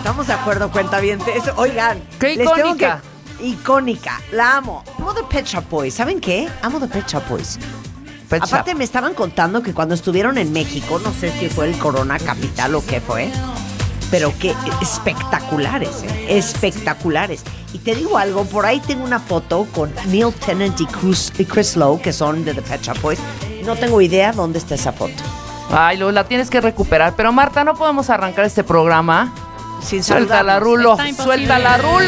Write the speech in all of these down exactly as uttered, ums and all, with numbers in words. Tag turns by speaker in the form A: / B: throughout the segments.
A: Estamos de acuerdo, cuentavientes. Oigan,
B: qué
A: les tengo
B: icónica.
A: que... Icónica, la amo. Amo The Pet Shop Boys. ¿Saben qué? Amo The Pet Shop Boys.
B: Pet
A: Aparte
B: Shop.
A: me estaban contando que cuando estuvieron en México, no sé si fue el Corona Capital o qué fue, pero que espectaculares, ¿eh? Espectaculares. Y te digo algo, por ahí tengo una foto con Neil Tennant y Chris, y Chris Lowe, que son de The Pet Shop Boys. No tengo idea dónde está esa foto.
B: Ay, Lu, la tienes que recuperar. Pero Marta, no podemos arrancar este programa.
A: Sin
B: Suéltala,
A: saludarnos.
B: Rulo.
C: Está imposible.
B: Suéltala, Rulo.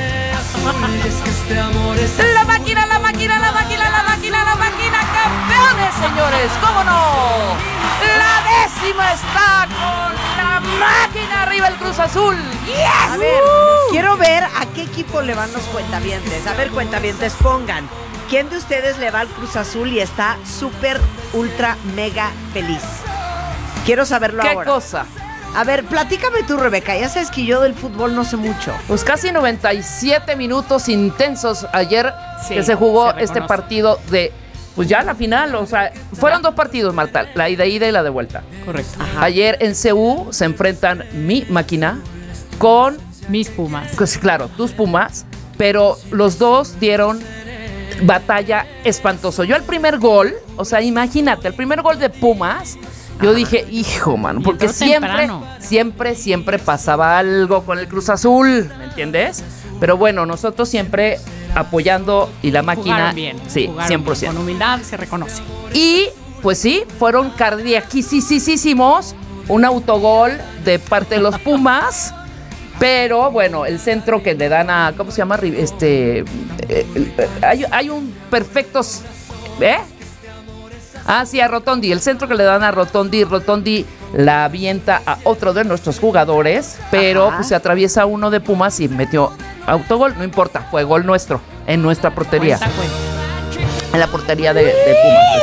B: La máquina, la máquina, la máquina, la máquina, la máquina. Campeones, señores. ¿Cómo no? La décima está con la máquina arriba el Cruz Azul. ¡Yes!
A: A ver, quiero ver a qué equipo le van los cuentavientes. A ver, cuentavientes, pongan. ¿Quién de ustedes le va al Cruz Azul y está súper, ultra, mega feliz? Quiero saberlo
B: ¿Qué
A: ahora.
B: cosa?
A: A ver, platícame tú, Rebeca. Ya sabes que yo del fútbol no sé mucho.
B: Pues casi noventa y siete minutos intensos ayer
C: Sí,
B: que se jugó
C: se reconoce.
B: este partido de, pues ya la final, o sea, fueron dos partidos, Marta, la ida ida y la de vuelta.
C: Correcto.
A: Ajá.
B: Ayer en C U se enfrentan mi máquina con,
C: Mis Pumas.
B: pues claro, tus Pumas, pero los dos dieron batalla espantoso. Yo el primer gol, o sea, imagínate, el primer gol de Pumas, yo dije, hijo, mano,
C: Y
B: porque
C: entró
B: siempre,
C: temprano.
B: siempre, siempre pasaba algo con el Cruz Azul, ¿me entiendes? Pero bueno, nosotros siempre apoyando y la máquina,
C: Jugaron bien.
B: sí,
C: jugaron
B: cien por ciento.
C: bien, con humildad se reconoce.
B: Y pues sí, fueron cardiaquísimos, un autogol de parte de los Pumas, pero bueno, el centro que le dan a, ¿cómo se llama? Este, eh, eh, hay, hay un perfecto, ¿eh? Ah, sí, a Rotondi, el centro que le dan a Rotondi, Rotondi la avienta a otro de nuestros jugadores, pero
A: Ajá.
B: pues se atraviesa uno de Pumas y metió autogol, no importa, fue gol nuestro, en nuestra portería,
C: Cuenta, cuenta.
B: en la portería de, de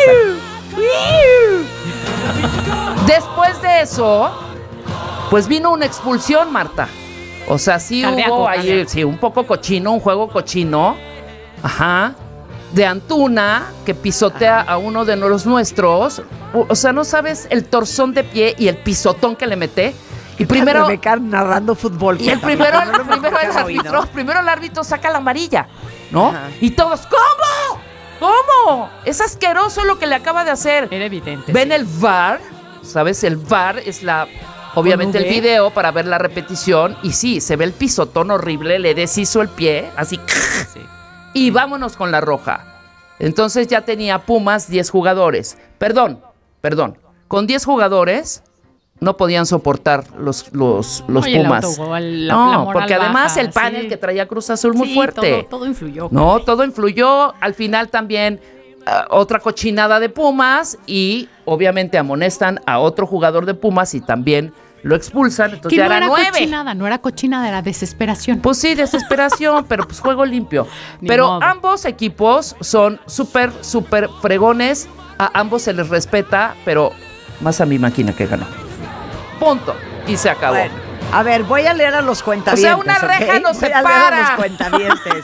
B: Pumas. Exacto. Después de eso, pues vino una expulsión, Marta. O sea, sí
C: Cardíaco,
B: hubo ahí,
C: cardíaco.
B: sí, un poco cochino, un juego cochino. Ajá. De Antuna, que pisotea a uno de los nuestros. O, o sea, no sabes el torzón de pie y el pisotón que le mete. Y primero.
A: Rebeca narrando fútbol.
B: Y el
A: cuéntame,
B: primero,
A: no lo hemos
B: primero el
A: nunca oído.
B: árbitro, primero el árbitro saca la amarilla, ¿no?
A: Ajá.
B: Y todos, ¿cómo? ¿Cómo? Es asqueroso lo que le acaba de hacer.
C: Era evidente.
B: Ven
C: sí.
B: el V A R, ¿sabes? El V A R es la, obviamente el
C: V.
B: video para ver la repetición. Y sí, se ve el pisotón horrible, le deshizo el pie, así.
C: Sí.
B: Y vámonos con la roja. Entonces ya tenía Pumas diez jugadores. Perdón, perdón. Con diez jugadores no podían soportar los, los, los
C: Oye, el
B: Pumas.
C: autogol, la-
B: no,
C: la moral
B: porque además
C: baja,
B: el panel
C: sí.
B: que traía Cruz Azul muy
C: Sí,
B: fuerte.
C: Todo, todo influyó.
B: No, todo influyó. Al final también uh, otra cochinada de Pumas y obviamente amonestan a otro jugador de Pumas y también lo expulsan. Entonces
C: Que
B: ya
C: no
B: era
C: era
B: nueve.
C: cochinada, no era cochinada, era desesperación.
B: Pues sí, desesperación, pero pues juego limpio.
C: Ni
B: Pero
C: modo.
B: ambos equipos son súper, súper fregones. A ambos se les respeta, pero más a mi máquina que ganó. Punto. Y se acabó.
A: Bueno, a ver, voy a leer a los cuentavientes.
B: O sea, una reja
A: ¿ok?
B: nos
A: Voy a leer
B: separa.
A: a los cuentavientes.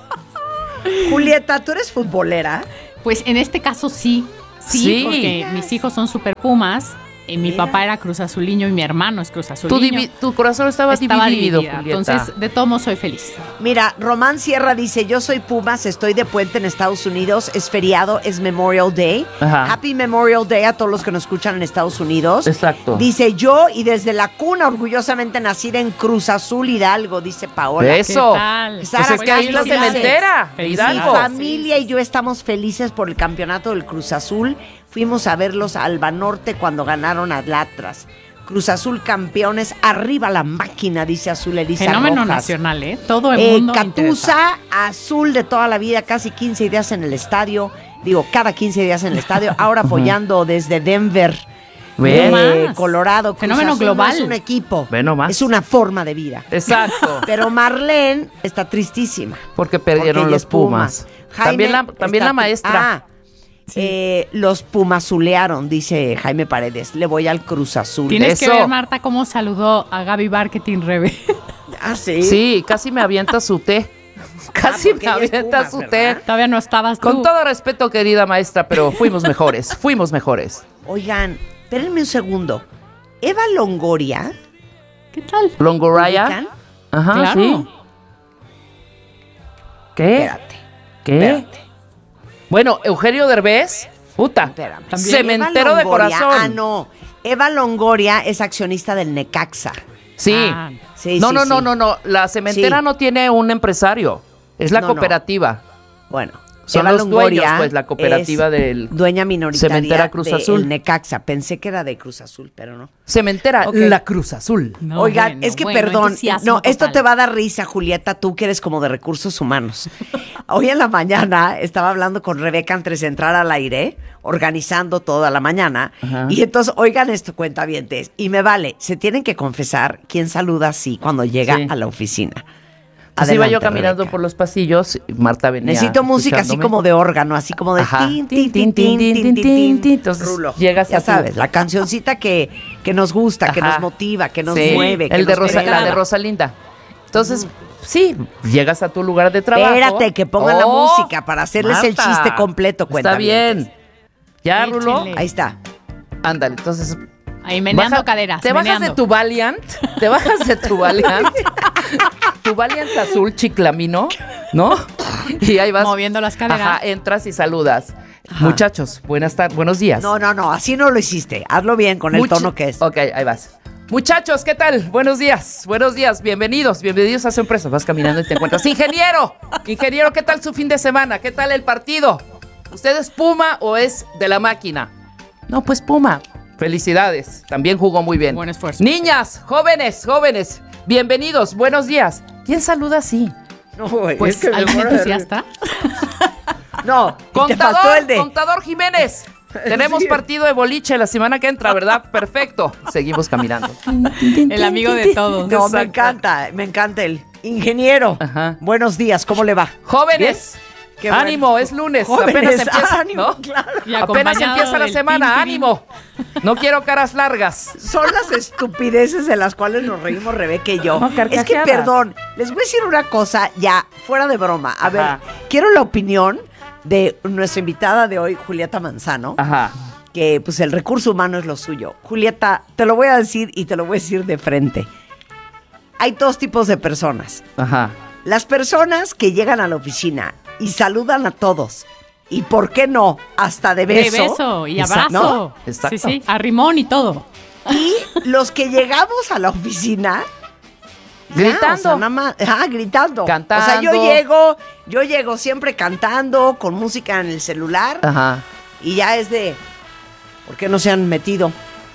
A: Julieta, ¿tú eres futbolera?
C: Pues en este caso sí, sí,
B: Sí.
C: porque mis hijos son super Pumas, y mi
A: Mira.
C: papá era Cruz Azuliño y mi hermano es Cruz
B: Tu,
C: Azuliño.
B: divi- tu corazón estaba,
C: Estaba
B: dividido,
C: dividida,
B: Julieta.
C: entonces de todo modo soy feliz.
A: Mira, Román Sierra dice, yo soy Pumas, estoy de puente en Estados Unidos, es feriado, es Memorial Day.
B: Ajá.
A: Happy Memorial Day a todos los que nos escuchan en Estados Unidos.
B: Exacto.
A: Dice, yo y desde la cuna orgullosamente nacida en Cruz Azul, Hidalgo, dice Paola.
B: Eso.
C: ¿Qué tal?
A: Sara
B: Pues es que ahí es la
A: Felicidades.
B: cementera,
A: Mi
C: Felicidades.
B: Hidalgo.
A: familia y yo estamos felices por el campeonato del Cruz Azul. Fuimos a verlos a Alba Norte cuando ganaron a Atlas. Cruz Azul campeones, arriba la máquina, dice Azul Elisa
C: Fenómeno
A: Rojas.
C: nacional, ¿eh? Todo el
A: Eh,
C: mundo interesado.
A: Catusa, Azul de toda la vida, casi quince días en el estadio. Digo, cada quince días en el estadio. Ahora apoyando desde Denver,
B: Ve
A: eh,
C: nomás.
A: Colorado. Cruz
C: Fenómeno
A: Azul
C: global.
A: No es un equipo,
B: Ve nomás.
A: es una forma de vida.
B: Exacto.
A: Pero Marlene está tristísima.
B: Porque perdieron
A: Porque ella
B: los
A: es Pumas.
B: Pumas.
A: Jaime
B: También la, también
A: está-
B: la maestra.
A: Ah, eh, los Pumazulearon, dice Jaime Paredes. Le voy al Cruz Azul.
C: Tienes que
B: Eso.
C: ver, Marta, cómo saludó a Gaby Marketing Rebe.
A: Ah, sí.
B: Sí, casi me avienta su té. Casi
A: porque
B: me
A: ella es
B: avienta
A: Pumas,
B: su
A: ¿verdad?
B: té.
C: Todavía no estabas tú.
B: Con todo respeto, querida maestra, pero fuimos mejores, fuimos mejores.
A: Oigan, espérenme un segundo. Eva Longoria
C: ¿Qué tal?
B: Longoraya.
A: ¿Ubican?
B: Ajá,
C: Claro.
B: sí. ¿Qué?
A: Espérate,
B: ¿Qué?
A: espérate.
B: Bueno, Eugenio Derbez, puta,
A: espérame.
B: cementero
A: Eva
B: de
A: Longoria,
B: corazón.
A: Ah, no. Eva Longoria es accionista del Necaxa.
B: Sí.
C: Ah,
A: Sí,
B: no,
A: sí,
B: no, no,
A: sí.
B: no, no. La cementera
A: Sí.
B: no tiene un empresario. Es la
A: No, no.
B: cooperativa.
A: Bueno,
B: Son
A: Eva
B: los
A: Longoria
B: dueños, pues, la cooperativa
A: es
B: del
A: dueña minoritaria
B: Cementera Cruz
A: del
B: Azul.
A: Necaxa. Pensé que era de Cruz Azul, pero no.
B: Cementera,
A: Ok.
B: la Cruz Azul.
C: no,
A: Oigan,
C: bueno,
A: es que
C: bueno,
A: perdón,
C: entusiasmo
A: no, esto
C: total.
A: te va a dar risa, Julieta, tú que eres como de recursos humanos. Hoy en la mañana estaba hablando con Rebeca antes de entrar al aire, organizando toda la mañana,
B: Ajá.
A: y entonces, oigan esto, cuentavientes, y me vale, se tienen que confesar quién saluda así cuando llega
B: Sí.
A: a la oficina.
B: Pues iba yo
A: Adelante,
B: caminando
A: Rebeca.
B: por los pasillos, y Marta venía
A: Necesito música así
B: escuchándome.
A: como de órgano, así como de
B: Ajá.
A: tin, tin, tin, tin, tin, tin, tin, tin.
B: Entonces,
A: Rulo.
B: llegas
A: ya
B: a tu-
A: sabes, la cancioncita que, que nos gusta, que
B: Ajá.
A: nos motiva, que nos
B: Sí,
A: mueve, que
B: el de
A: nos
B: Rosa,
A: pega.
B: la de Rosalinda. Entonces, sí, llegas a tu lugar de trabajo.
A: Espérate, que pongan la
B: Oh,
A: música para hacerles el
B: Marta,
A: chiste completo,
B: Está
A: cuentavientes.
B: bien. Ya,
C: Échenle.
B: Rulo.
A: Ahí está.
B: Ándale, entonces
C: Ahí meneando
B: baja-
C: caderas.
B: Te bajas
C: meneando.
B: de tu Valiant, te bajas de tu Valiant, tu Valiant azul chiclamino, ¿no? Y ahí vas.
C: Moviendo las caderas.
B: Ajá, entras y saludas.
A: Ajá.
B: Muchachos, buenas tardes, buenos días.
A: No, no, no, así no lo hiciste. Hazlo bien con el
B: Much-
A: tono que es.
B: Ok, ahí vas. Muchachos, ¿qué tal? Buenos días, buenos días, bienvenidos, bienvenidos a su empresa. Vas caminando y te encuentras. Ingeniero, ingeniero, ¿qué tal su fin de semana? ¿Qué tal el partido? ¿Usted es Puma o es de la máquina? No, pues Puma. Felicidades, también jugó muy bien.
C: Buen esfuerzo.
B: Niñas, jóvenes, jóvenes, bienvenidos, buenos días. ¿Quién saluda así?
A: No, güey,
C: Pues
A: es que me
C: alguien
A: muero de
C: entusiasta.
A: risa. No, y te faltó
B: Contador,
A: el de.
B: contador Jiménez. Tenemos
A: Sí.
B: partido de boliche la semana que entra, ¿verdad? Perfecto. Seguimos caminando.
C: El amigo de todos.
A: No, me
B: Exacto.
A: encanta, me encanta el ingeniero.
B: Ajá.
A: Buenos días, ¿cómo le va?
B: Jóvenes,
A: Qué bueno.
B: ánimo, es lunes,
A: Jóvenes,
B: apenas empieza,
A: ánimo,
B: ¿no?
A: claro.
C: Y
B: Apenas
C: acompañado
B: empieza la
C: del
B: semana,
C: tin, tin.
B: ánimo. No quiero caras largas.
A: Son las estupideces de las cuales nos reímos Rebeca y yo.
B: No,
A: es que,
B: carcajeadas.
A: perdón, les voy a decir una cosa ya, fuera de broma. A
B: Ajá.
A: ver, quiero la opinión de nuestra invitada de hoy, Julieta Manzano,
B: Ajá.
A: que pues el recurso humano es lo suyo. Julieta, te lo voy a decir y te lo voy a decir de frente. Hay dos tipos de personas.
B: Ajá.
A: Las personas que llegan a la oficina y saludan a todos. Y por qué no, hasta de
C: De
A: beso.
C: beso y
B: Exacto.
C: abrazo.
B: Exacto.
C: Sí, sí. A rimón y todo.
A: Y los que llegamos a la oficina ya,
B: Gritando.
A: o sea, nada más, ah, gritando.
B: Cantando.
A: O sea, yo llego, yo llego siempre cantando, con música en el celular,
B: Ajá.
A: y ya es de, ¿por qué no se han metido?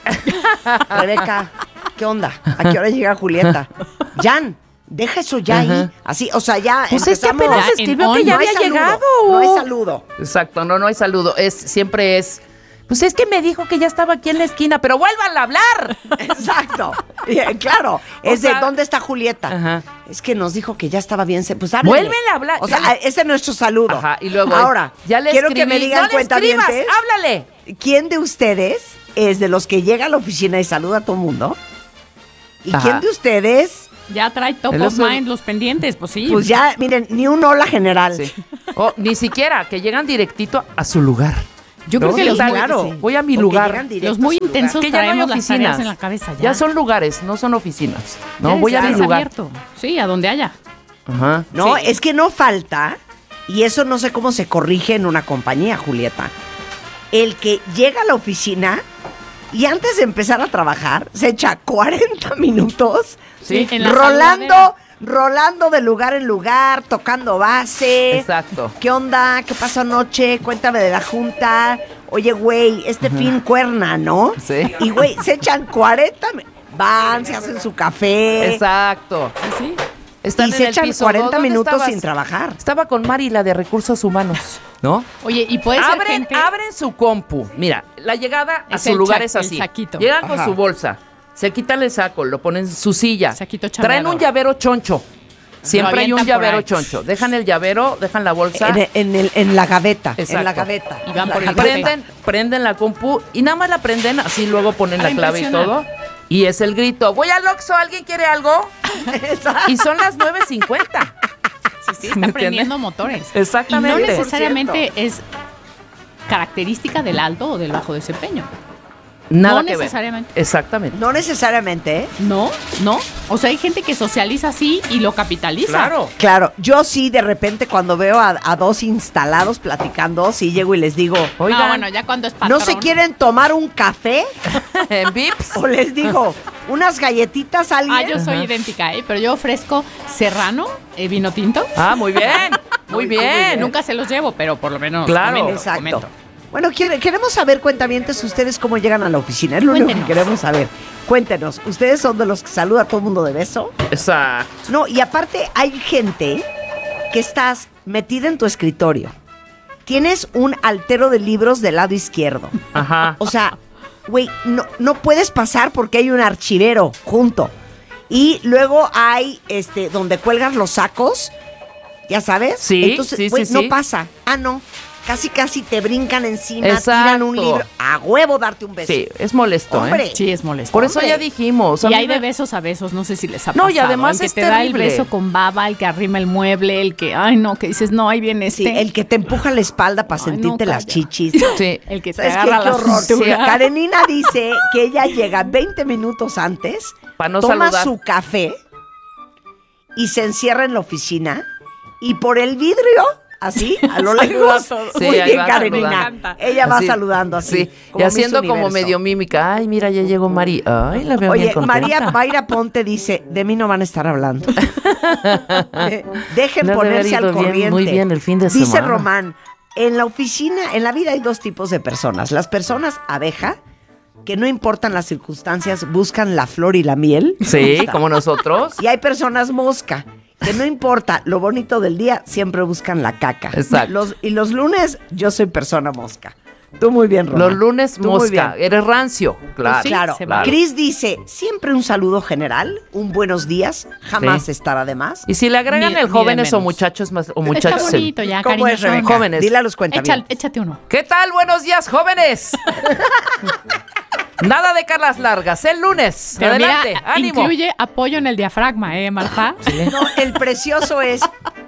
A: Rebeca, ¿qué onda? ¿A qué hora llega Julieta? Jan, deja eso ya ahí.
B: Ajá.
A: Así, o sea, ya
B: Pues es que
A: empezamos.
B: apenas
C: Ya en
B: escribió que
C: on.
B: ya
A: No hay
B: había
A: saludo,
B: llegado.
A: No hay saludo.
B: Exacto, no, no hay saludo. Es, siempre es. Pues es que me dijo que ya estaba aquí en la esquina, pero vuelvan a hablar.
A: Exacto. Y, eh, claro, es
B: sea-
A: de ¿dónde está Julieta?
B: Ajá.
A: Es que nos dijo que ya estaba bien. se- Pues háblale.
B: Vuelven a hablar.
A: O sea,
B: Ya le-
A: ese es nuestro saludo.
B: Ajá, y luego.
A: Ahora,
B: ya le
A: quiero que
B: escribí.
A: me digan,
B: no le
A: cuentavientes,
B: escribas, háblale.
A: ¿quién de ustedes es de los que llega a la oficina y saluda a todo el mundo? ¿Y
B: Ajá.
A: quién de ustedes,
C: Ya trae top
B: El
C: of
B: oso-
C: mind los pendientes, pues sí.
A: pues ya, miren, ni un hola general?
B: Sí. O ni siquiera, que llegan directito a su lugar.
C: Yo creo
B: ¿No?
C: que
B: ¿Qué
C: los,
B: tal?
C: muy,
A: claro.
C: sí.
B: Voy a mi
A: Porque
B: lugar.
A: llegan directo
C: los muy
A: a su lugar.
C: intensos
B: Que ya no hay
C: traemos las tareas
B: oficinas.
C: en la cabeza. Ya,
B: Ya son lugares, no son oficinas. No,
C: Ya
B: voy a mi
C: estás
B: lugar.
C: abierto. Sí, a donde haya.
B: Ajá.
A: No,
C: Sí.
A: es que no falta, y eso no sé cómo se corrige en una compañía, Julieta. El que llega a la oficina y antes de empezar a trabajar se echa cuarenta minutos
B: Sí.
C: en la
A: rolando,
C: saludadera.
A: rolando de lugar en lugar, tocando base.
B: Exacto.
A: ¿Qué onda? ¿Qué pasó anoche? Cuéntame de la junta. Oye, güey, este fin cuerna, ¿no?
B: Sí.
A: Y, güey, se echan cuarenta... mi- Van, se hacen su café.
B: Exacto.
C: Sí, sí.
B: Están
A: y
B: en
A: se
B: el
A: echan
B: piso.
A: cuarenta
B: ¿Dónde
A: minutos
B: estabas?
A: sin trabajar.
B: Estaba con Mari, la de recursos humanos, ¿no?
C: Oye, y puede ser
B: Abren,
C: gente...
B: abren su compu. Mira, la llegada a
C: Es
B: su
C: el
B: lugar
C: cha-
B: es así.
C: el saquito.
B: Llegan con
A: Ajá.
B: su bolsa, se quitan el saco, lo ponen en su silla.
C: Saquito
B: Traen un
C: chambeador.
B: llavero choncho. Siempre hay un
C: avientan por
B: llavero
C: ahí.
B: choncho. Dejan el llavero, dejan la bolsa.
A: En, en el- en la gaveta. En
B: Exacto.
A: la gaveta.
C: Y van
A: La
C: por el
A: gaveta.
B: Prenden, prenden la compu y nada más la prenden, así luego ponen
C: Para
B: la clave y
C: impresionar.
B: todo. Y es el grito, voy al Oxxo, ¿alguien quiere algo?
A: Exacto.
B: Y son las nueve cincuenta.
C: Sí, sí,
B: ¿Me
C: está
B: entiendes?
C: prendiendo motores.
B: Exactamente.
C: Y no necesariamente es característica del alto o del bajo desempeño.
B: Nada
C: No
B: que ver.
C: necesariamente.
B: Exactamente.
A: No necesariamente, ¿eh?
C: No, no. O sea, hay gente que socializa así y lo capitaliza.
B: Claro.
A: Claro, yo sí de repente cuando veo a, a dos instalados platicando, sí llego y les digo,
B: Oigan,
C: No, bueno, ya cuando es patrón.
A: ¿no se quieren tomar un café?
B: en Vips.
A: O les digo, ¿unas galletitas a alguien?
C: Ah, yo soy idéntica, ¿eh? Pero yo ofrezco serrano, eh, vino tinto.
B: Ah, muy bien. Muy
A: Muy
B: bien.
A: bien.
C: Nunca se los llevo, pero por lo menos
B: Claro.
C: comento,
A: Exacto.
C: comento.
A: Bueno, quiere- queremos saber, cuentavientes, ustedes cómo llegan a la oficina. Es lo único que
C: Cuéntenos.
A: queremos saber. Cuéntenos, ¿ustedes son de los que saluda a todo el mundo de beso?
B: Exacto.
A: No, y aparte hay gente que estás metida en tu escritorio. Tienes un altero de libros del lado izquierdo.
B: Ajá.
A: O sea, güey, no, no puedes pasar porque hay un archivero junto. Y luego hay este donde cuelgas los sacos, ya sabes.
B: Sí,
A: Entonces,
B: sí,
A: güey,
B: sí,
A: no
B: sí.
A: pasa. Ah, no. Casi, casi te brincan encima,
B: Exacto.
A: tiran un libro. A huevo darte un beso.
B: Sí, es molesto,
A: Hombre.
B: ¿eh?
C: Sí, es molesto.
B: Por eso
A: Hombre.
B: ya dijimos. a
C: Y
B: mí
C: hay de
B: me-
C: besos a besos, no sé si les ha
B: No,
C: pasado.
B: y además
C: el que
B: es
C: te da el
B: terrible.
C: beso con baba, el que arrima el mueble, el que, ay no, que dices, no, ahí viene este.
A: Sí, el que te empuja la espalda para
C: Ay,
A: sentirte
C: no,
A: las
C: calla.
A: chichis.
B: Sí.
C: El que te
A: ¿Sabes qué?
C: agarra
A: Qué
C: la
A: horror.
C: cintura.
A: Sí, Karenina dice que ella llega veinte minutos antes,
B: Pa' no
A: toma
B: saludar.
A: su café y se encierra en la oficina y por el vidrio, así, a lo
C: Saluda
A: lejos,
C: a todos.
B: Sí,
A: muy
B: ahí
A: bien
B: va
A: Karenina.
C: saludando.
A: Ella va
B: Así.
A: saludando así.
B: Sí,
A: como
B: y
A: Miss
B: haciendo como
A: Universo.
B: medio mímica. Ay, mira, ya llegó Mari. Ay, la veo
A: Oye,
B: bien contenta.
A: María Mayra Ponte dice, de mí no van a estar hablando. Eh, Dejen
B: Le ha de haber
A: ponerse al
B: ido bien,
A: corriente.
B: muy bien el fin de
A: Dice
B: semana.
A: Román, en la oficina, en la vida hay dos tipos de personas. Las personas abeja, que no importan las circunstancias, buscan la flor y la miel.
B: Sí, como nosotros.
A: Y hay personas mosca, que no importa lo bonito del día, siempre buscan la caca.
B: Exacto.
A: Los, y los lunes, yo soy persona mosca. Tú muy bien, Román.
B: Los lunes
A: Tú muy
B: mosca.
A: bien.
B: Eres rancio. Claro.
C: Sí,
A: Claro,
C: se vale.
A: Cris dice, siempre un saludo general, un buenos días, jamás
B: Sí.
A: estará de más.
B: Y si le agregan
C: Ni-
B: el
C: ni de
B: jóvenes o
C: menos.
B: muchachos más o
C: Está
B: muchachos. el-
C: bonito ya,
A: ¿Cómo
C: cariño.
A: es, Rebeca?
B: Jóvenes.
A: Dile a los cuentavientes.
C: Échale- échate uno.
B: ¿Qué tal? Buenos días, jóvenes. Nada de caras largas. El lunes.
C: Pero
B: Adelante.
C: mira,
B: Ánimo.
C: incluye apoyo en el diafragma, ¿eh, Marta?
A: No, el precioso es,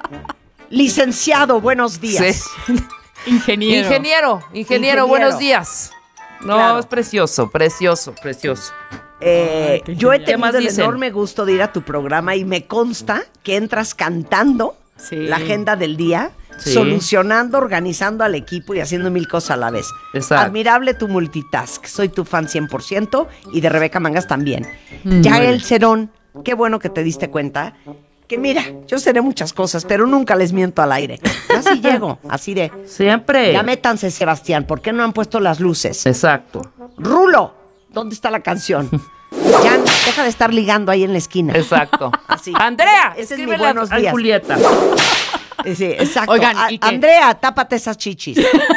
A: licenciado, buenos días.
B: Sí.
C: Ingeniero.
B: Ingeniero, ingeniero,
A: Ingeniero.
B: buenos días. No,
A: Claro.
B: es precioso, precioso, precioso.
A: Eh,
C: Ay, qué
A: yo he
C: genial.
B: ¿Qué más
A: tenido el
B: dicen?
A: enorme gusto de ir a tu programa y me consta que entras cantando
C: Sí.
A: la agenda del día,
B: Sí.
A: solucionando, organizando al equipo y haciendo mil cosas a la vez.
B: Exacto.
A: Admirable tu multitask. Soy tu fan cien por ciento y de Rebeca Mangas también.
B: Mm,
A: Ya
B: muy
A: el
B: bien.
A: Cerón, qué bueno que te diste cuenta que mira, yo seré muchas cosas, pero nunca les miento al aire. Yo así llego, así de,
B: Siempre.
A: ya métanse, Sebastián, ¿por qué no han puesto las luces?
B: Exacto,
A: Rulo, ¿dónde está la canción? Jan, deja de estar ligando ahí en la esquina.
B: exacto.
A: Así.
B: Andrea,
A: Ese es mi
B: escríbele a-
A: buenos
B: a
A: días.
B: Julieta.
A: Eh, Sí, exacto.
C: Oigan,
A: A-
C: ¿y qué?
A: Andrea, tápate esas chichis.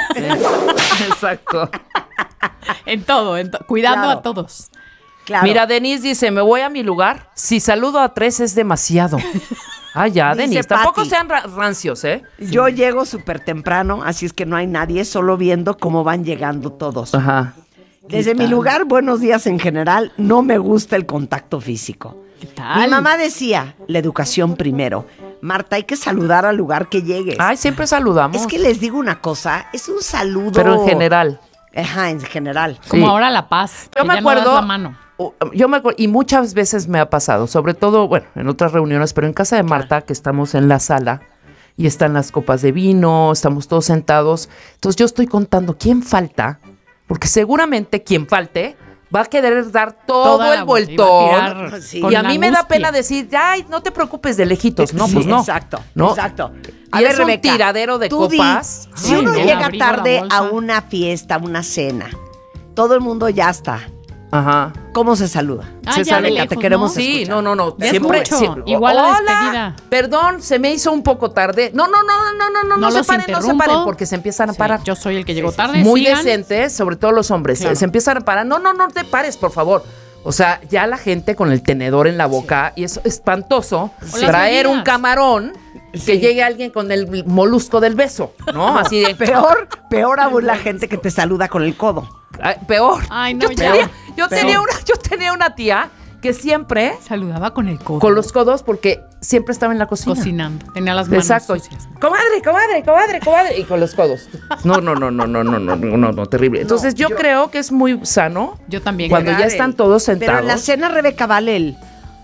B: Exacto.
C: En todo, en to- cuidando
A: Claro.
C: a todos.
A: Claro.
B: Mira, Denise dice, me voy a mi lugar. Si saludo a tres es demasiado. Ah, ya,
A: Dice
B: Denise. Tampoco
A: Pati.
B: sean ra- rancios, ¿eh?
A: Yo llego súper temprano, así es que no hay nadie, solo viendo cómo van llegando todos.
B: Ajá.
A: Desde mi lugar, buenos días en general, no me gusta el contacto físico.
C: ¿Qué tal?
A: Mi mamá decía, la educación primero. Marta, hay que saludar al lugar que llegues.
B: Ay, siempre saludamos.
A: Es que les digo una cosa, es un saludo.
B: Pero en general.
A: Ajá, en general.
C: Como
B: Sí.
C: ahora la paz.
B: Yo
C: que
B: me
C: ya no das
B: acuerdo,
C: la mano.
B: o- yo me acuerdo, y muchas veces me ha pasado, sobre todo, bueno, en otras reuniones, pero en casa de Marta, que estamos en la sala y están las copas de vino, estamos todos sentados. Entonces yo estoy contando quién falta, porque seguramente quien falte va a querer dar todo
C: Toda la
B: el
C: bo- iba a
B: vueltón.
C: tirar
A: Sí.
C: con
B: Y a mí me da
C: angustia.
B: pena decir, ay, no te preocupes de lejitos. No,
A: Sí,
B: pues no.
A: Exacto,
B: ¿no?
A: exacto.
B: Y es un tiradero de
A: tú di,
B: copas.
A: si
C: Ay,
A: uno
C: no.
A: llega
C: Abrigo la
A: tarde
C: bolsa.
A: a una fiesta, una cena, todo el mundo ya está.
B: Ajá.
A: ¿Cómo se saluda?
C: Ah,
B: Se
C: ya
B: sabe
C: de
B: que
A: te
C: lejos,
A: queremos
C: ¿no?
B: Sí,
A: escuchar.
B: no, no, no.
C: Ya es
B: Siempre,
C: mucho.
B: siempre-
C: Igual la
B: Hola,
C: despedida.
B: perdón, se me hizo un poco tarde. No, no, no, no, no, no, no,
C: No
B: se
C: los
B: paren, no se
C: interrumpo.
B: paren, porque se empiezan a
C: Sí,
B: parar.
C: yo soy el que llegó tarde.
B: Muy
C: sigan.
B: decentes, sobre todo los hombres.
C: Claro.
B: Se empiezan a parar. No, no, no te pares, por favor. O sea, ya la gente con el tenedor en la boca, y es espantoso
C: O las
B: traer un
C: bebidas.
B: camarón y que
A: Sí.
B: llegue alguien con el molusco del beso, ¿no? Así de...
A: Peor, peor aún la gente que te saluda con el codo.
B: Ay, peor.
C: Ay, no,
B: yo
C: ya.
B: tenía, yo,
A: Peor.
B: tenía una, yo tenía una tía que siempre
C: Saludaba con el codo.
B: con los codos porque siempre estaba en la cocina.
C: Cocinando. Tenía las manos
B: Exacto.
C: sucias.
B: Comadre, comadre, comadre, comadre. Y con los codos. No, no, no, no, no, no, no, no, no, no, terrible. Entonces yo,
A: yo-
B: creo que es muy sano
C: Yo también.
B: cuando ya
A: Llegar
B: están
A: el-
B: todos
A: Pero
B: sentados.
A: en la cena, Rebeca, vale el...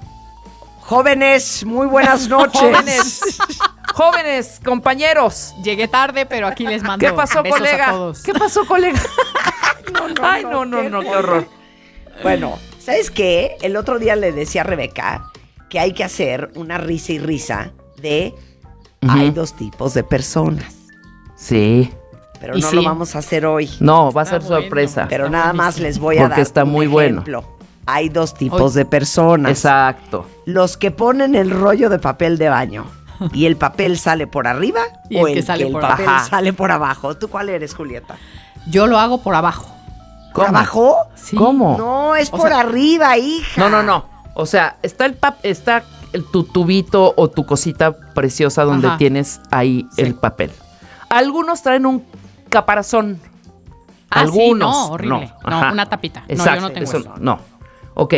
A: Jóvenes, muy buenas noches.
B: Jóvenes, jóvenes, compañeros.
C: Llegué tarde, pero aquí les mando
B: ¿Qué pasó,
C: besos
B: colega?
C: a todos.
B: ¿Qué pasó, colega? Ay, no, no,
A: qué
B: no, qué horror.
A: Bueno, ¿sabes qué? El otro día le decía a Rebeca que hay que hacer una risa y risa de
B: Ujú.
A: hay dos tipos de personas.
B: Sí.
A: Pero
C: Y
A: no
C: sí.
A: lo vamos a hacer hoy.
B: No, va a ser
C: Está bueno.
B: sorpresa.
A: Pero
C: Está
A: nada más
C: buenísimo.
A: les voy a
B: Porque
A: dar
B: está
A: un
B: muy bueno.
A: ejemplo. Hay dos tipos
C: Hoy-
A: de personas.
B: Exacto.
A: Los que ponen el rollo de papel de baño y el papel sale por arriba
C: Y
A: o
C: el
A: el
C: que
A: que,
C: sale
A: el
C: por
A: papel
B: abajo.
A: sale por abajo. ¿Tú cuál eres, Julieta?
C: Yo lo hago por abajo.
A: ¿Por
B: ¿Cómo?
A: abajo?
C: Sí.
B: ¿Cómo?
A: No, es
C: O
A: por
C: sea-
A: arriba, hija.
B: No, no, no. O sea, está el pap está el, tu tubito o tu cosita preciosa donde
C: Ajá.
B: tienes ahí
C: Sí.
B: el papel. Algunos traen un caparazón.
C: Ah, sí,
B: Algunos.
C: no, horrible. No,
B: ajá.
C: una tapita. No,
B: Exacto.
C: yo no tengo
B: eso.
C: eso.
B: No. Ok.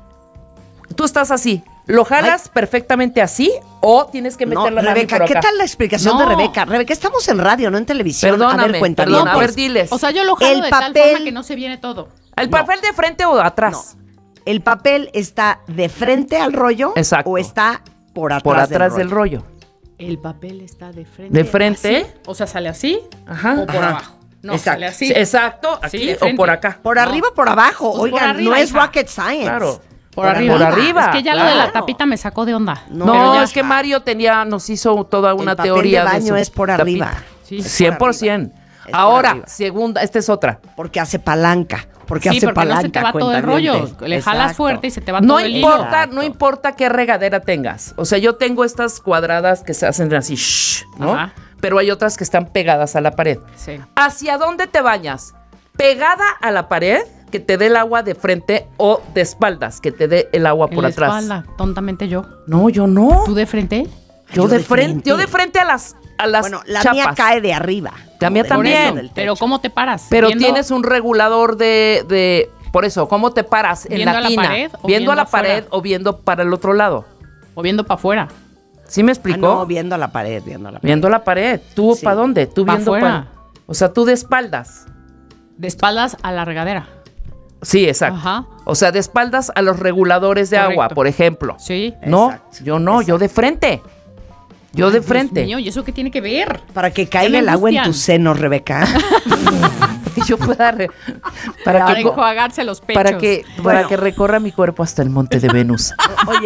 B: Tú estás así. ¿Lo jalas perfectamente así o tienes que
A: No,
B: meter la mano
A: Rebeca,
B: por
A: ¿qué
B: acá?
A: tal la explicación de
C: No.
A: Rebeca? Rebeca, estamos en radio, no en televisión. a
B: Perdóname,
A: ver, cuenta
B: perdona,
A: bien.
B: a ver,
A: pues.
B: diles.
C: O sea, yo lo jalo
A: El
C: de tal
A: papel-
C: forma que no se viene todo.
B: ¿El papel de frente o de atrás?
A: ¿El papel está de frente al rollo?
B: Exacto.
A: ¿O está por atrás,
B: Por atrás
A: del
B: del
A: rollo?
B: rollo.
C: El papel está de frente.
B: ¿De frente?
C: así, o sea, sale así
B: Ajá.
C: o por
A: Ajá.
C: abajo. No,
A: Exacto.
C: sale así.
B: Sí, exacto,
C: Sí,
B: aquí
C: de
B: o
C: frente.
B: por acá.
A: ¿Por
C: No.
A: arriba o por abajo?
C: Pues por
A: Oigan,
C: arriba,
A: no es
C: hija.
A: rocket science.
B: Claro.
C: Por,
A: Por
C: arriba.
B: Por arriba,
C: Es que ya lo de
B: claro.
C: la tapita me sacó de onda.
A: No,
B: No,
A: pero ya-
B: es que Mario tenía, nos hizo toda una
A: el papel
B: teoría
A: de baño
B: su
A: es por
B: tapita.
A: arriba.
C: Sí.
B: cien por ciento.
A: Es por
B: Ahora,
A: arriba.
B: segunda, esta es otra.
A: Porque hace palanca. Porque
C: Sí,
A: hace
C: porque
A: palanca.
C: no se te va todo el rollo.
A: cuentavientes.
C: Le jalas
A: Exacto.
C: fuerte y se te va
B: No
C: todo el hilo.
B: importa,
A: Exacto.
B: no importa qué regadera tengas. O sea, yo tengo estas cuadradas que se hacen así, shh, ¿no?
C: Ajá.
B: Pero hay otras que están pegadas a la pared.
C: Sí.
B: ¿Hacia dónde te bañas? ¿Pegada a la pared? Que te dé el agua de frente o de espaldas, que te dé el agua
C: En
B: por
C: la
B: atrás.
C: espalda, tontamente yo.
B: No, yo no.
C: ¿Tú de frente?
B: Yo, de frente, yo de frente a las a las
A: Bueno, la
B: chapas.
A: mía cae de arriba.
B: La mía
A: como de
B: también.
A: medio del
C: Pero
A: techo.
C: ¿cómo te paras?
B: Pero
C: ¿Viendo?
B: tienes un regulador de, de por eso, ¿cómo te paras en
C: ¿Viendo
B: la
C: a la
B: tina?
C: pared o
B: ¿Viendo a
C: viendo
B: la
C: afuera?
B: pared o viendo para el otro lado?
C: O viendo para afuera.
B: ¿Sí me
A: Ah,
B: explicó?
A: no, viendo a la pared, viendo a la pared.
B: Viendo la pared. ¿Tú
A: Sí.
B: para dónde? Tú
C: Pa'
B: viendo
C: afuera.
B: para. O sea, tú de espaldas.
C: De espaldas a la regadera.
B: Sí, exacto.
C: Ajá.
B: O sea, de espaldas a los reguladores de
C: Correcto.
B: agua, por ejemplo.
C: Sí.
B: No,
A: Exacto,
B: yo no, yo de frente. Yo
C: Ay,
B: de
C: Dios
B: frente.
C: mío, ¿y eso qué tiene que ver?
A: Para que
C: Ya
A: caiga
C: me
A: el agua en
C: angustian.
A: tus senos, Rebeca.
B: Que yo pueda re-
C: Para,
B: para, que, co-
C: enjuagarse los pechos.
B: para que para
A: Bueno.
B: que recorra mi cuerpo hasta el monte de Venus.
A: Oye,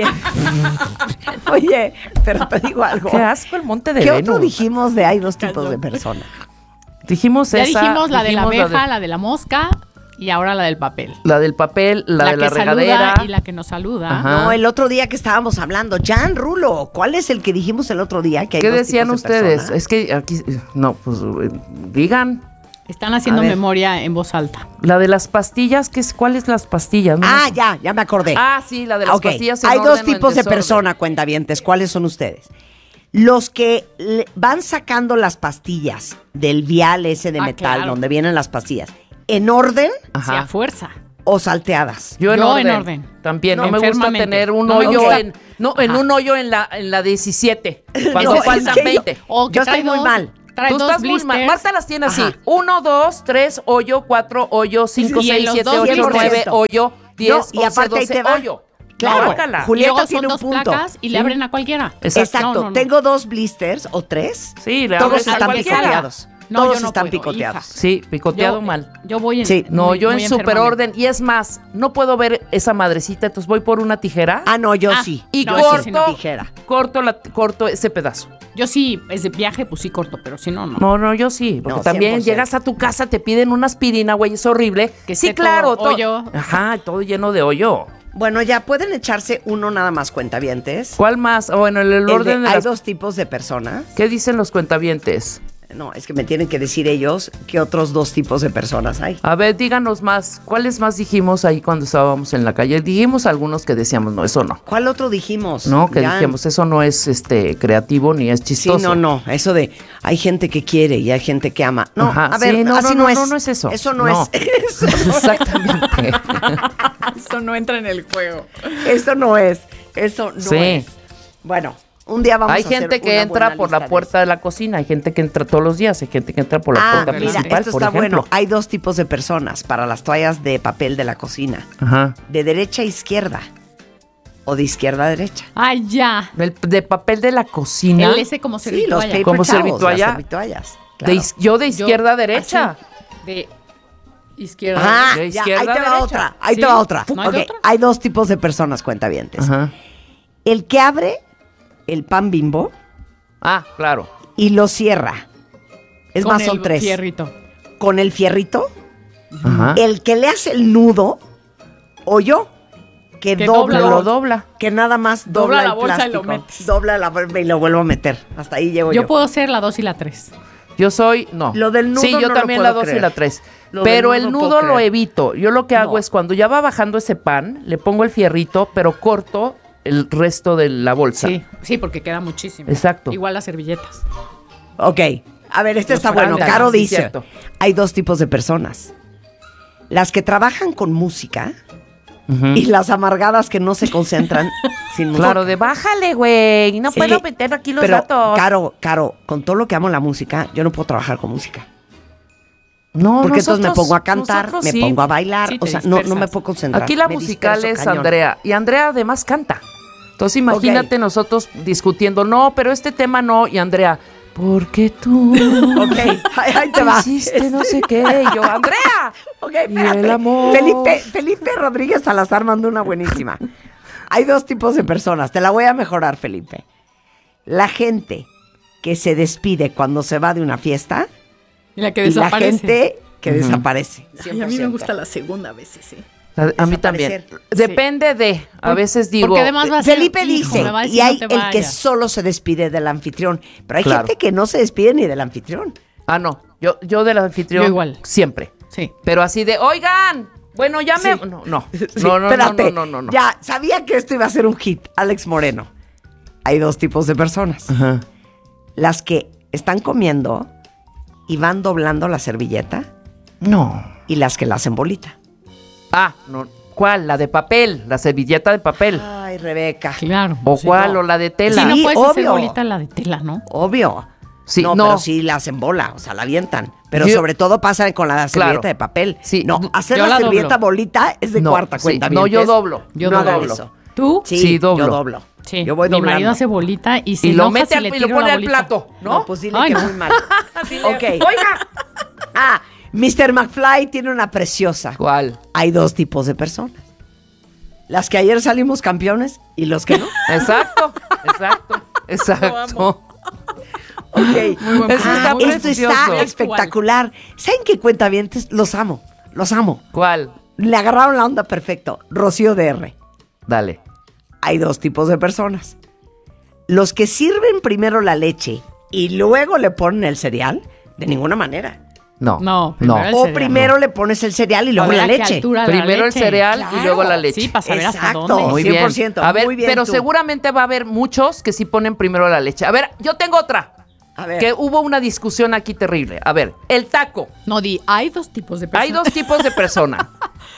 A: oye, pero te digo algo.
B: Qué asco el monte de
A: ¿Qué
B: Venus.
A: otro dijimos de hay dos tipos de personas?
B: Dijimos
C: Ya
B: esa.
C: dijimos la de la
B: dijimos
C: abeja, la de... la mosca y ahora la del papel.
B: la del papel, la, de
C: que
B: la regadera.
C: saluda y la que nos saluda.
B: Ajá.
A: No, el otro día que estábamos hablando, Jan Rulo, ¿cuál es el que dijimos el otro día? Que hay
B: ¿Qué
A: dos
B: decían
A: tipos de
B: ustedes?
A: personas?
B: Es que aquí no, pues eh, digan
C: Están haciendo
A: A ver.
C: memoria en voz alta.
B: la de las pastillas, ¿qué es ¿cuáles las pastillas? No
A: Ah,
B: me-
A: ya, ya me acordé.
B: Ah, sí, la de las
A: Ok,
B: pastillas en
A: hay
B: orden
A: dos
B: o en
A: tipos de
B: desorden.
A: personas, cuentavientes. ¿Cuáles son ustedes? Los que le- van sacando las pastillas del vial ese de
C: Ah,
A: metal,
C: claro.
A: donde vienen las pastillas, ¿en orden
B: Ajá.
C: Sí, a fuerza.
A: o salteadas?
B: Yo en
C: Yo
B: orden.
C: en orden.
B: También, no,
C: No,
B: me gusta
C: enfermamente.
B: tener un
C: No me
B: hoyo
A: gusta.
B: en no, en
C: Ajá.
B: un hoyo en la en la diecisiete, cuando
A: No, es
B: faltan
A: que yo-
B: veinte.
C: O que
A: Yo
C: trae
A: estoy muy
C: dos-
A: mal.
C: Trae
B: Tú
C: dos
B: estás muy mal.
C: blisters.
B: Marta las tiene así.
A: Ajá.
B: Uno, dos, tres, hoyo, cuatro, hoyo, cinco,
C: Y en
B: seis,
C: los
B: siete,
C: dos
B: ocho,
A: blisters.
B: nueve, hoyo, diez,
A: No, y
B: once,
A: aparte ahí
B: doce,
A: te va.
B: hoyo.
A: Claro.
B: Márcala.
C: Y
A: Julieta
C: luego
A: tiene
C: son
A: un
C: dos
A: punto.
C: placas y le
B: Sí.
C: abren a cualquiera.
B: Exacto.
A: Exacto.
C: No, no, no.
A: Tengo dos blisters o tres.
B: Sí, le
A: Todos
B: abres a
A: están
B: cualquiera.
A: picoteados.
C: No,
A: Todos
C: yo no
A: están
C: puedo,
A: picoteados.
C: hija.
B: Sí, picoteado
C: Yo-
B: mal.
C: Yo voy en.
A: Sí.
B: No,
C: muy-
B: yo
C: muy
B: en super
C: enfermamente.
B: orden. Y es más, no puedo ver esa madrecita, entonces voy por una tijera
A: Ah, no, yo
C: Ah,
A: sí.
B: y
C: no,
B: corto,
C: ese sí no.
A: Tijera.
B: corto, la, corto ese pedazo.
C: Yo sí, es de viaje, pues sí corto, pero si no, no.
B: No, no, yo sí. Porque
A: No,
B: también
A: cien por ciento.
B: llegas a tu casa, te piden una aspirina, güey, es horrible.
C: Que
B: sí,
C: esté
B: claro.
C: todo hoyo.
B: Ajá, todo lleno de hoyo.
A: Bueno, ya pueden echarse uno nada más, cuentavientes.
B: ¿Cuál más? Ah, bueno, el, el
A: El de-
B: orden de
A: hay
B: las...
A: dos tipos de personas.
B: ¿Qué dicen los cuentavientes?
A: No, es que me tienen que decir ellos qué otros dos tipos de personas hay.
B: A ver, díganos más. ¿Cuáles más dijimos ahí cuando estábamos en la calle? Dijimos algunos que decíamos, no, eso no.
A: ¿Cuál otro dijimos?
B: No, que
A: Ya.
B: dijimos, eso no es este creativo ni es
A: Sí,
B: chistoso.
A: no, no, eso de hay gente que quiere y hay gente que ama. No,
B: Ajá,
A: a ver,
B: sí, no,
A: así
B: no,
A: no,
B: no,
A: es.
B: no, no es eso.
A: Eso no,
B: No.
A: es. Eso no es.
B: Exactamente.
C: Eso no entra en el juego.
A: Eso no es. Eso no
B: Sí.
A: es. Bueno, un día vamos
B: Hay
A: a hacer
B: gente que
A: una
B: entra
A: buena
B: por
A: lista
B: la
A: de
B: puerta de la cocina, hay gente que entra todos los días, hay gente que entra por la
A: Ah,
B: puerta
A: mira,
B: principal,
A: esto
B: por
A: está
B: ejemplo.
A: bueno. Hay dos tipos de personas para las toallas de papel de la cocina.
B: Ajá.
A: De derecha a izquierda o de izquierda a derecha.
C: Ay, ya.
B: Del- de papel de la cocina.
C: El ese como
A: Sí, los
C: servitoalla.
A: paper
B: ¿Como
A: towels,
B: servitoalla?
A: las servitoallas.
B: De
A: Claro.
B: is- yo de
C: Yo,
B: izquierda a derecha.
C: así, de izquierda.
A: Ajá,
B: de
A: ya,
B: izquierda
A: ahí te
B: a
A: va
B: derecha.
A: otra. Ahí
C: ¿Sí?
A: te va otra.
C: ¿No hay de
A: Ok,
C: otra?
A: hay dos tipos de personas, cuentavientes.
B: Ajá.
A: El que abre el pan Bimbo
B: Ah, claro.
A: y lo cierra. Es
C: Con
A: más,
C: el
A: son tres.
C: fierrito.
A: Con el fierrito,
B: Ajá.
A: el que le hace el nudo o yo, que,
C: Que
A: dobla,
C: dobla.
B: lo dobla.
A: que nada más dobla,
C: Dobla la
A: el
C: bolsa y
A: plástico.
C: lo metes.
A: Dobla la bolsa y lo vuelvo a meter. Hasta ahí llego yo.
C: Yo puedo ser la dos y la tres.
B: Yo soy, no.
A: Lo del nudo
B: Sí, yo
A: no lo
B: también
A: puedo
B: la dos
A: creer.
B: y la tres.
A: Lo del
B: Pero
A: nudo
B: el
A: no
B: nudo
A: puedo
B: lo
A: creer.
B: evito. Yo lo que hago
A: No.
B: es cuando ya va bajando ese pan, le pongo el fierrito, pero corto el resto de la bolsa.
C: Sí, sí, porque queda muchísimo.
B: Exacto.
C: Igual las servilletas.
A: Ok. A ver, este
C: Los
A: está bueno.
C: parámetros,
A: Caro
B: sí,
A: dice,
B: cierto.
A: hay dos tipos de personas. Las que trabajan con música
B: Ujú.
A: y las amargadas que no se concentran sin música.
B: Claro, de bájale, güey. No
A: Sí,
B: puedo meter aquí los
A: pero,
B: datos.
A: Caro, Caro, con todo lo que amo la música, yo no puedo trabajar con música.
B: No,
A: Porque entonces me
B: nosotros-
A: pongo a cantar,
B: nosotros
A: me
B: sí.
A: pongo a bailar,
C: Sí,
A: o
C: te
A: sea, no, no me
C: dispersas.
A: puedo concentrar.
B: Aquí la
A: me
B: musical
A: disperso
B: es
A: cañón.
B: Andrea. Y Andrea además canta. Entonces imagínate nosotros discutiendo, no, pero este tema no. Y Andrea, porque tú
A: Ok, ahí, ahí te va.
B: hiciste no sé qué. Y yo, Andrea.
A: Ok,
B: Y
A: espérate.
B: el amor.
A: Felipe, Felipe Rodríguez Salazar mandó una buenísima. Hay dos tipos de personas. Te la voy a mejorar, Felipe. La gente que se despide cuando se va de una fiesta
C: Y la que
A: y la
C: desaparece.
A: gente que
B: Ujú.
A: desaparece.
C: Ay, a mí me gusta la segunda vez, sí.
B: A, a mí también.
A: Desaparecer.
B: Depende de, a
C: Por-
B: veces digo,
C: porque además va a ser,
A: Felipe
C: "Hijo,
A: dice,
C: me va a decir,
A: y hay
C: no te
A: el que
C: vayas".
A: solo se despide del anfitrión. Pero hay
B: Claro.
A: gente que no se despide ni del anfitrión.
B: ah, no, yo, yo del anfitrión
C: Yo igual.
B: siempre.
C: Sí.
B: Pero así de, oigan, bueno, ya me...
A: Sí.
B: No, no,
A: Sí,
B: no, no,
A: espérate.
B: no, no, no, no.
A: Ya, sabía que esto iba a ser un hit. Alex Moreno. Hay dos tipos de personas.
B: Ajá.
A: Las que están comiendo y van doblando la servilleta
B: No.
A: y las que la hacen bolita.
B: Ah, no. ¿Cuál? La de papel, la servilleta de papel.
A: Ay, Rebeca.
C: Claro.
B: ¿O
C: sí.
B: cuál?
A: no.
B: ¿O la de
C: Sí,
B: tela?
C: no
A: Sí,
C: puedes hacer
A: obvio.
C: bolita la de tela, ¿no?
A: Obvio.
B: Sí,
A: no,
B: no.
A: pero sí la hacen bola, o sea, la avientan. Pero
B: Yo-
A: sobre todo pasa con la servilleta
B: Claro.
A: de papel.
B: Sí.
A: No, hacer
C: Yo
A: la,
C: la
A: servilleta
C: doblo.
A: bolita es de
B: No,
A: cuarta
B: sí.
A: cuenta.
B: No, yo doblo.
C: Yo
A: no
C: doblo.
A: hagan eso.
C: ¿Tú?
A: Sí,
B: Sí, doblo.
A: yo doblo.
C: Sí.
A: Yo voy
C: Mi
A: doblando.
C: marido hace bolita y se
B: Y lo
C: enoja
B: mete
C: si
B: al
C: le
B: y lo
C: tiro
B: pone
C: la
B: al
C: bolita.
B: plato, ¿no?
A: No, pues dile
C: Ay,
A: que
C: no.
A: muy mal.
B: Dile,
A: Ok.
B: Oiga.
A: Ah, mister McFly tiene una preciosa.
B: ¿Cuál?
A: Hay dos tipos de personas. Las que ayer salimos campeones y los que no.
B: Exacto, exacto, exacto.
A: Ok.
C: Muy buen
B: Eso
C: punto.
B: está
A: Ah,
C: Muy buen
A: esto
B: precioso.
A: está
C: punto.
A: espectacular. ¿Saben qué cuentavientes? Los amo, los amo.
B: ¿Cuál?
A: Le agarraron la onda perfecto. Rocío D R.
B: Dale.
A: Hay dos tipos de personas. Los que sirven primero la leche y luego le ponen el cereal, de ninguna manera.
B: No.
C: No, primero el
A: O
C: cereal,
A: primero le pones el cereal y luego
C: A ver
A: la
C: a qué
A: leche.
C: altura la
B: Primero el
C: leche.
B: cereal y
A: Claro.
B: luego la leche.
C: Sí, para saber hasta
A: Exacto.
C: dónde.
B: Muy
A: cien
B: bien.
A: por ciento,
B: A ver,
A: muy bien
B: pero
A: tú.
B: seguramente va a haber muchos que sí ponen primero la leche. A ver, yo tengo otra.
A: A ver.
B: Que hubo una discusión aquí terrible. A ver, el taco.
C: No, di, hay dos tipos de personas.
B: Hay dos tipos de personas.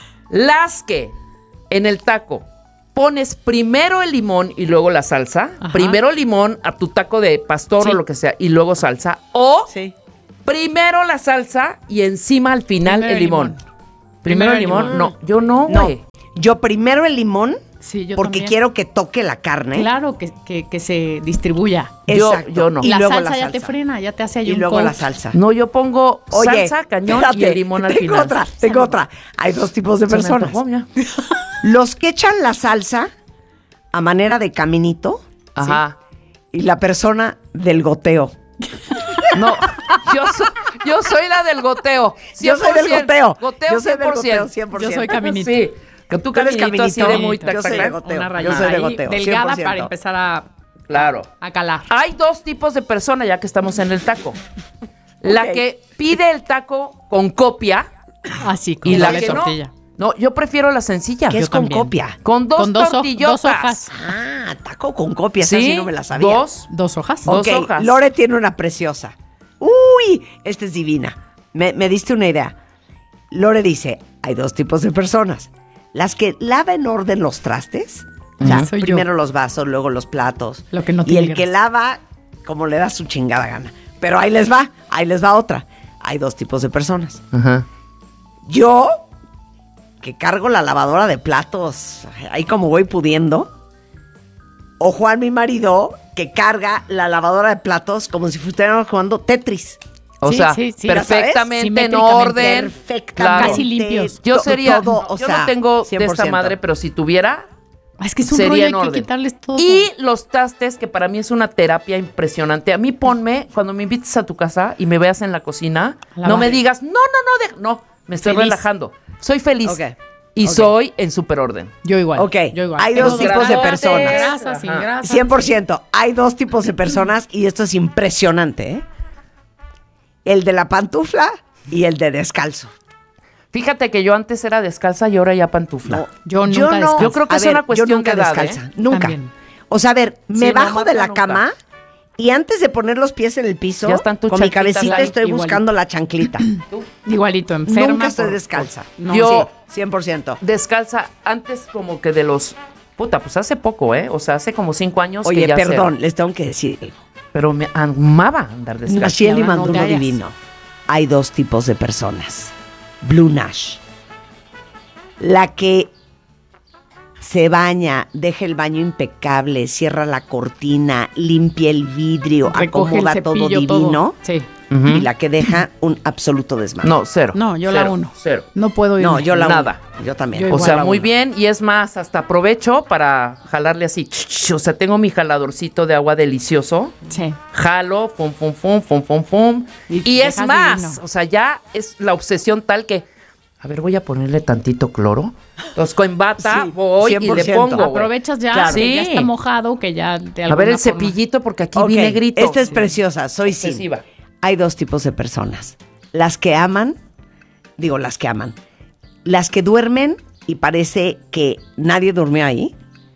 B: Las que en el taco pones primero el limón y luego la salsa.
C: Ajá.
B: Primero limón a tu taco de pastor
C: Sí.
B: o lo que sea y luego salsa. O
A: Sí.
B: primero la salsa y encima al final
C: Primero
B: el
C: el
B: limón.
C: limón.
B: Primero
C: Primero
B: el
C: el
B: limón.
C: limón.
B: No, yo no,
A: No,
B: güey.
A: yo primero el limón
C: Sí, yo
A: porque
C: también.
A: quiero que toque la carne.
C: Claro, que, que, que se distribuya.
B: Yo-
A: Exacto.
B: yo no.
A: Y
C: Y la
A: luego
C: salsa
A: la
C: ya
A: salsa.
C: te frena, ya te hace ahí
A: Y
C: un
A: luego la
C: coat.
A: salsa.
B: No, yo pongo
A: Oye,
B: salsa, cañón y
A: espérate,
B: el limón al
A: tengo
B: final.
A: otra, tengo otra. Hay dos tipos de
B: Se me
A: personas.
B: antojó, mira.
A: Los que echan la salsa a manera de caminito
B: Ajá.
A: y la persona del goteo.
B: No, yo, so- yo soy la del goteo.
A: Yo soy del
B: cien por ciento.
A: goteo.
B: Goteo
A: Yo soy del goteo,
B: cien por ciento.
A: cien por
C: Yo
A: ciento.
C: soy caminito.
B: Sí, que tú
A: Tú eres
B: caminito así de
A: caminito.
B: muy
A: Yo
B: tac,
A: soy
B: tac,
A: de
B: tac.
A: goteo.
C: Una
A: Yo
C: rayada
A: soy de
C: ahí,
A: goteo,
C: delgada
A: cien por ciento.
C: para empezar a,
B: Claro.
C: a calar.
B: Hay dos tipos de personas, ya que estamos en el taco. La
A: Ok.
B: que pide el taco con copia
C: Así, con
B: y la
C: doble
B: que no.
C: tortilla.
B: No, yo prefiero la sencilla.
A: ¿Qué es
C: Yo
A: con
C: también.
A: copia?
B: Con dos
C: Con dos ho-
B: tortillotas.
C: dos hojas.
A: Ah, taco con copia, esa
B: Sí,
A: sí no me la sabía.
B: dos.
C: ¿Dos hojas?
B: Dos
A: Ok,
B: hojas.
A: Lore tiene una preciosa. Uy, esta es divina. Me, me diste una idea. Lore dice, hay dos tipos de personas. Las que lava en orden los trastes. O sea,
C: Ujú. Soy yo.
A: primero los vasos, luego los platos.
C: Lo que no
A: y
C: tiene
A: el que
C: grasa.
A: lava como le da su chingada gana. Pero ahí les va, ahí les va otra. Hay dos tipos de personas.
B: Ajá.
A: Yo, que cargo la lavadora de platos, ahí como voy pudiendo. O Juan, mi marido, que carga la lavadora de platos como si estuviéramos jugando Tetris.
B: O
C: Sí,
B: sea,
C: sí, sí.
B: perfectamente en
C: Simétricamente.
B: orden.
A: Perfectamente.
B: Claro.
C: Casi limpios.
B: Yo
A: To-
B: sería,
A: todo, o
B: yo
A: sea,
B: no tengo
A: cien
B: de
A: por
B: esta
A: ciento.
B: madre, pero si tuviera,
C: Ah, es que es un
B: sería
C: rollo,
B: en
C: hay que
B: orden.
C: quitarles todo.
B: Y los trastes, que para mí es una terapia impresionante. A mí ponme, cuando me invites a tu casa y me veas en la cocina,
C: A la
B: no me
C: barra.
B: digas, no, no, no, de- no, me estoy
C: Feliz.
B: relajando. Soy feliz.
A: Ok,
B: Y
A: ok.
B: soy en superorden.
C: Yo igual.
A: Ok,
C: Yo igual.
A: hay
C: Tengo
A: dos tipos de
C: trastes,
A: personas.
C: Sin grasa, sin
B: Ajá.
C: grasa.
A: cien por ciento. Hay dos tipos de personas y esto es impresionante, ¿eh? El de la pantufla y el de descalzo.
B: Fíjate que yo antes era descalza y ahora ya pantufla.
A: No,
C: Yo nunca descalzo.
B: Yo creo que
A: a
B: es
A: ver,
B: una cuestión
A: yo nunca
B: de edad,
A: descalza,
B: ¿eh?
A: nunca.
C: También.
A: O sea, a ver, me
B: Sí, no,
A: bajo de
B: Marta,
A: la
B: nunca.
A: cama y antes de poner los pies en el piso,
B: Ya están tus
A: con mi
B: chanclitas
A: cabecita
B: ahí,
A: estoy
C: igualito.
A: buscando la chanclita.
C: Igualito, enferma.
A: Nunca estoy
C: por-
A: descalza.
C: No,
B: Yo-
A: Sí, cien por ciento.
B: Descalza, antes como que de los... Puta, pues hace poco, ¿eh? O sea, hace como cinco años
A: Oye,
B: que ya
A: perdón,
B: cero.
A: les tengo que decir algo.
B: Pero me amaba andar descalza.
A: Nashieli
C: ahora no
A: mandó
C: te
A: uno
C: hagas.
A: divino. Hay dos tipos de personas. Blue Nash. La que se baña, deja el baño impecable, cierra la cortina, limpia el vidrio,
C: recoge el
A: acomoda todo
C: cepillo,
A: divino.
C: Sí.
B: Ujú.
A: Y la que deja un absoluto desmadre.
B: No, cero.
C: No, yo la
B: Cero,
C: uno.
B: Cero.
C: No puedo ir.
A: No, yo la
B: Nada.
A: uno. Yo también.
C: Yo
B: O
C: igual
B: sea,
A: la
B: muy
A: uno.
B: bien. Y es más, hasta aprovecho para jalarle así. ch, ch, O sea, tengo mi jaladorcito de agua delicioso.
C: Sí.
B: Jalo, fum, fum, fum, fum, fum, fum.
C: Y
B: Y, es
C: dejas
B: más,
C: divino.
B: o sea, ya es la obsesión tal que, a ver, voy a ponerle tantito cloro. Entonces, con bata
A: Sí,
B: voy
A: cien por
B: y le
A: ciento.
B: pongo, güey.
C: Aprovechas ya
A: Claro.
C: que ya
B: Sí.
C: está mojado, que ya de
B: A
C: alguna
B: ver el
C: forma-
B: cepillito porque aquí
A: Ok,
B: viene grito.
A: esta es
B: Sí.
A: preciosa, soy sin.
B: Obsesiva.
A: Hay dos tipos de personas. Las que aman, digo las que aman, las que duermen y parece que nadie durmió ahí,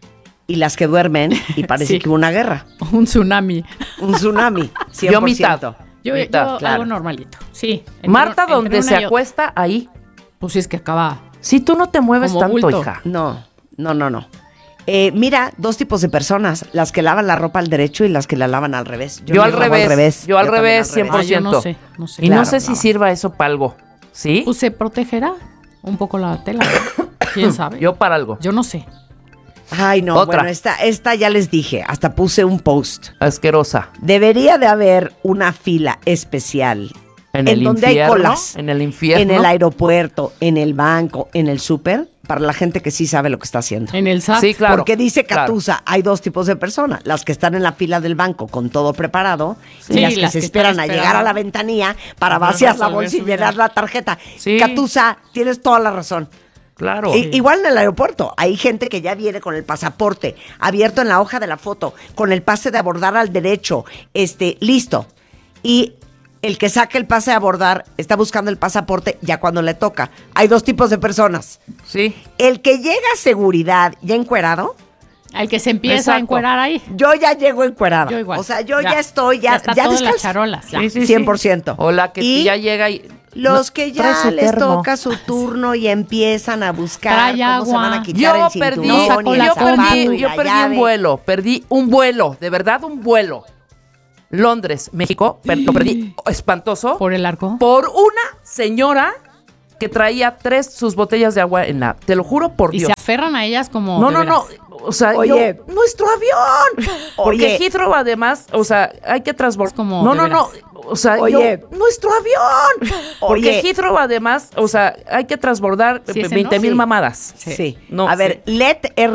A: y las que duermen y parece
C: Sí.
A: que hubo una guerra,
C: Un tsunami.
A: un tsunami, cien
B: Yo
A: por ciento.
B: mitad.
C: Yo,
B: Mitad,
C: yo
A: claro.
C: hago normalito. Sí. entre-
B: Marta,
C: entre
B: donde
C: una
B: se
C: y otra.
B: acuesta, ahí.
C: Pues sí, es que acaba.
B: Si tú no te mueves
C: Como
B: tanto,
C: bulto.
B: hija.
A: No, no, no, no. Eh, mira, dos tipos de personas, las que lavan la ropa al derecho y las que la lavan al revés.
B: Yo,
A: me
B: al
A: lavo
B: revés, yo al
A: también
B: revés, cien por
C: Ah, yo
B: ciento.
C: no sé, no sé.
B: Y
A: Claro,
B: no sé si
A: no.
B: sirva eso para algo. ¿Sí?
C: Pues se protegerá un poco la tela. ¿Quién sabe?
B: Yo para algo.
C: Yo no sé.
A: Ay, no,
B: Otra.
A: bueno, esta, esta ya les dije, hasta puse un post.
B: Asquerosa.
A: Debería de haber una fila especial
B: En,
A: en
B: el
A: donde hay
B: infierno.
A: colas.
B: En el infierno.
A: en el aeropuerto, en el banco, en el súper, para la gente que sí sabe lo que está haciendo.
C: En el S A T.
B: Sí, claro.
A: Porque dice
B: claro.
A: Catusa, hay dos tipos de personas, las que están en la fila del banco con todo preparado y
C: Sí,
A: las que
C: las
A: se
C: que
A: esperan
C: están
A: a llegar a
C: esperando.
A: la ventanilla para
C: Ajá,
A: vaciar la
C: resolver
A: bolsa y
C: su vida.
A: llenar la tarjeta.
B: Sí.
A: Catusa, tienes toda la razón.
B: Claro.
A: I- Igual en el aeropuerto, hay gente que ya viene con el pasaporte abierto en la hoja de la foto, con el pase de abordar al derecho, este, listo. Y el que saque el pase de abordar está buscando el pasaporte ya cuando le toca. Hay dos tipos de personas.
B: Sí.
A: El que llega a seguridad ya encuerado,
C: Al que se empieza
B: Exacto.
C: a encuerar ahí.
A: yo ya llego encuerada.
C: Yo igual.
A: O sea, yo ya,
C: Ya.
A: estoy, ya,
C: Ya está
A: ya
C: todo en las
A: descalza.
C: charolas, ya.
B: Sí, sí, sí.
A: cien por ciento.
B: O la que
A: Y
B: ya llega y...
A: Los
B: No,
A: que
B: trae
A: ya
B: su
A: les
B: termo.
A: toca su turno y empiezan a buscar
C: Trae
A: cómo se
C: agua.
A: van a quitar
B: Yo
A: el cinturón
B: perdí,
C: No sacó
A: y
C: la
A: el
B: yo
A: zapato
B: perdí,
A: y
B: yo
A: la
B: perdí
A: llave.
B: un vuelo, perdí un vuelo, de verdad un vuelo. Londres, México, per- lo perdí espantoso
C: Por el arco.
B: por una señora que traía tres sus botellas de agua en la, te lo juro por
C: Y
B: Dios.
C: se aferran a ellas como.
B: No,
C: de
B: no, no,
C: veras.
B: o sea,
A: Oye.
B: yo, nuestro avión. Porque
A: Oye.
B: Heathrow además, o sea, hay que transbordar.
C: Es como,
B: No,
C: de
B: no, no,
C: veras.
B: o sea,
A: Oye.
B: yo, nuestro avión. Porque
A: Oye.
B: Heathrow además, o sea, hay que transbordar
C: Sí, ese,
B: veinte mil
C: ¿no? Sí.
B: mamadas.
A: Sí.
B: No,
A: a ver,
B: sí.
A: Let R